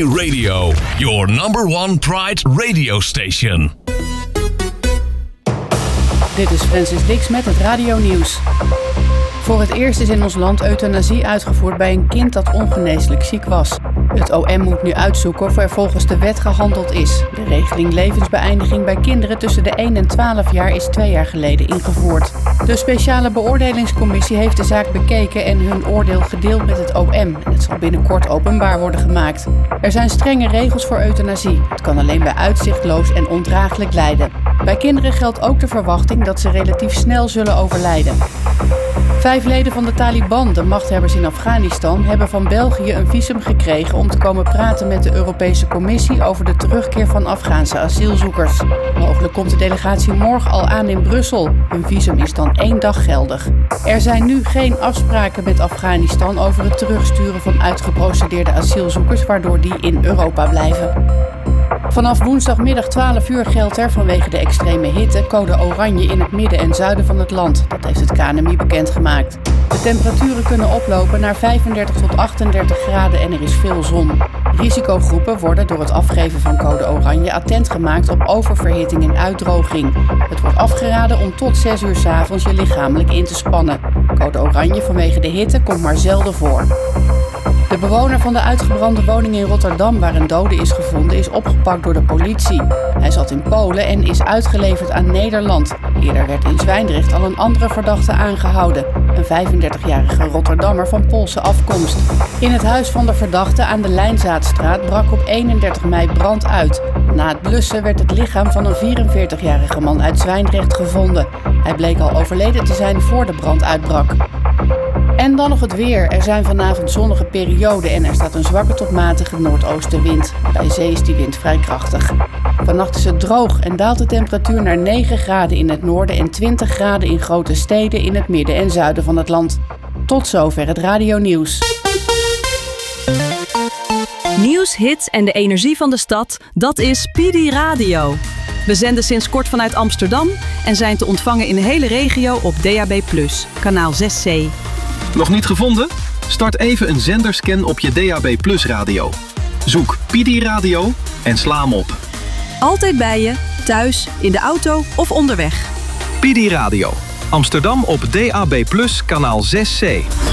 Radio, your number one Pride radio station. Dit is Francis Dix met het radionieuws. Voor het eerst is in ons land euthanasie uitgevoerd bij een kind dat ongeneeslijk ziek was. Het OM moet nu uitzoeken of er volgens de wet gehandeld is. De regeling levensbeëindiging bij kinderen tussen de 1 en 12 jaar is 2 jaar geleden ingevoerd. De speciale beoordelingscommissie heeft de zaak bekeken en hun oordeel gedeeld met het OM. En het zal binnenkort openbaar worden gemaakt. Er zijn strenge regels voor euthanasie. Het kan alleen bij uitzichtloos en ondraaglijk lijden. Bij kinderen geldt ook de verwachting dat ze relatief snel zullen overlijden. 5 leden van de Taliban, de machthebbers in Afghanistan, hebben van België een visum gekregen om te komen praten met de Europese Commissie over de terugkeer van Afghaanse asielzoekers. Mogelijk komt de delegatie morgen al aan in Brussel. Hun visum is dan 1 dag geldig. Er zijn nu geen afspraken met Afghanistan over het terugsturen van uitgeprocedeerde asielzoekers, waardoor die in Europa blijven. Vanaf woensdagmiddag 12 uur geldt er vanwege de extreme hitte code oranje in het midden en zuiden van het land. Dat heeft het KNMI bekendgemaakt. De temperaturen kunnen oplopen naar 35 tot 38 graden en er is veel zon. Risicogroepen worden door het afgeven van code oranje attent gemaakt op oververhitting en uitdroging. Het wordt afgeraden om tot 6 uur 's avonds je lichamelijk in te spannen. Code oranje vanwege de hitte komt maar zelden voor. De bewoner van de uitgebrande woning in Rotterdam, waar een dode is gevonden, is opgepakt door de politie. Hij zat in Polen en is uitgeleverd aan Nederland. Eerder werd in Zwijndrecht al een andere verdachte aangehouden. Een 35-jarige Rotterdammer van Poolse afkomst. In het huis van de verdachte aan de Lijnzaadstraat brak op 31 mei brand uit. Na het blussen werd het lichaam van een 44-jarige man uit Zwijndrecht gevonden. Hij bleek al overleden te zijn voor de brand uitbrak. En dan nog het weer. Er zijn vanavond zonnige perioden en er staat een zwakke tot matige noordoostenwind. Bij zee is die wind vrij krachtig. Vannacht is het droog en daalt de temperatuur naar 9 graden in het noorden en 20 graden in grote steden in het midden en zuiden van het land. Tot zover het radionieuws. Nieuws, hits en de energie van de stad, dat is PD Radio. We zenden sinds kort vanuit Amsterdam en zijn te ontvangen in de hele regio op DAB+, kanaal 6C. Nog niet gevonden? Start even een zenderscan op je DAB+ radio. Zoek PD Radio en sla hem op. Altijd bij je, thuis, in de auto of onderweg. PD Radio. Amsterdam op DAB+, kanaal 6C.